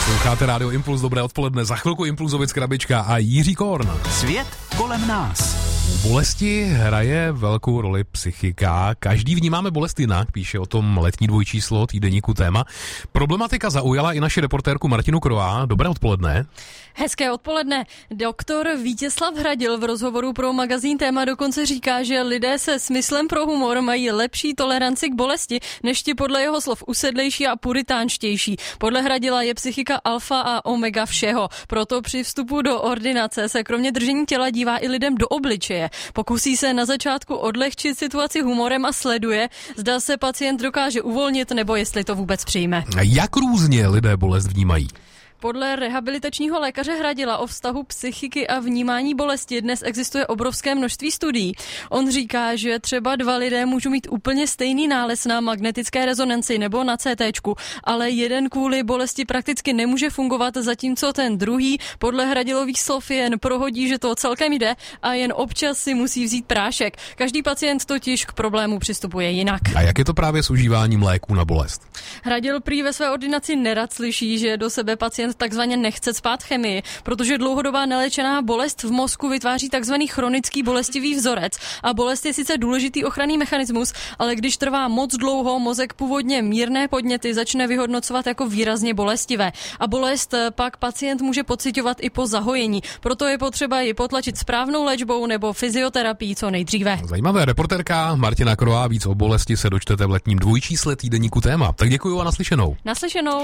Posloucháte Rádio Impuls, dobré odpoledne. Za chvilku Impulzovic, Krabička a Jiří Korn. Svět kolem nás. U bolesti hraje velkou roli psychika. Každý vnímáme bolest jinak, píše o tom letní dvojčíslo týdeníku Téma. Problematika zaujala i naši reportérku Martinu Kroá. Dobré odpoledne. Hezké odpoledne. Doktor Vítězslav Hradil v rozhovoru pro magazín Téma dokonce říká, že lidé se smyslem pro humor mají lepší toleranci k bolesti, než ti podle jeho slov usedlejší a puritánštější. Podle Hradila je psychika alfa a omega všeho. Proto při vstupu do ordinace se kromě držení těla dívá i lidem do obličeje. Pokusí se na začátku odlehčit situaci humorem a sleduje, zda se pacient dokáže uvolnit nebo jestli to vůbec přijme. Jak různě lidé bolest vnímají? Podle rehabilitačního lékaře Hradila o vztahu psychiky a vnímání bolesti dnes existuje obrovské množství studií. On říká, že třeba dva lidé můžou mít úplně stejný nález na magnetické rezonanci nebo na CTčku, ale jeden kvůli bolesti prakticky nemůže fungovat, zatímco ten druhý podle Hradilových slov jen prohodí, že to celkem jde a jen občas si musí vzít prášek. Každý pacient totiž k problému přistupuje jinak. A jak je to právě s užíváním léků na bolest? Hradil prý ve své ordinaci nerad slyší, že do sebe pacient takzvaně nechce cpát chemii, protože dlouhodobá neléčená bolest v mozku vytváří takzvaný chronický bolestivý vzorec a bolest je sice důležitý ochranný mechanismus, ale když trvá moc dlouho, mozek původně mírné podněty začne vyhodnocovat jako výrazně bolestivé a bolest pak pacient může pociťovat i po zahojení. Proto je potřeba ji potlačit správnou léčbou nebo fyzioterapií co nejdříve. Zajímavé, reportérka Martina Kroá, víc o bolesti se dočtete v letním dvojčísle týdeníku Téma. Tak děkuju a naslyšenou. Naslyšenou.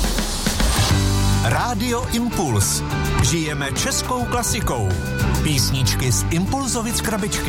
Rádio Impuls. Žijeme českou klasikou. Písničky z Impulzovic Krabičky.